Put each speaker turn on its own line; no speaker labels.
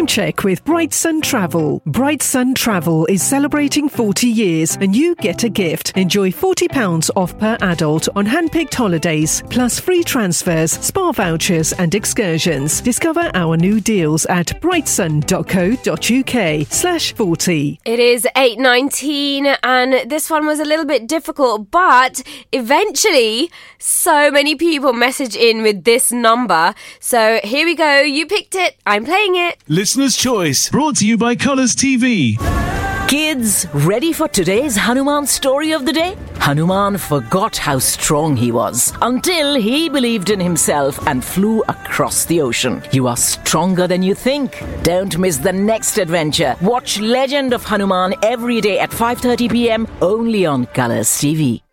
check with Bright Sun Travel. Bright Sun Travel is celebrating 40 years and you get a gift. Enjoy £40 off per adult on hand-picked holidays, plus free transfers, spa vouchers and excursions. Discover our new deals at brightsun.co.uk/40.
It is 8:19 and this one was a little bit difficult, but eventually so many people message in with this number. So here we go. You picked it. I'm playing it.
Listener's Choice, brought to you by Colours TV.
Kids, ready for today's Hanuman story of the day? Hanuman forgot how strong he was until he believed in himself and flew across the ocean. You are stronger than you think. Don't miss the next adventure. Watch Legend of Hanuman every day at 5:30 p.m. only on Colours TV.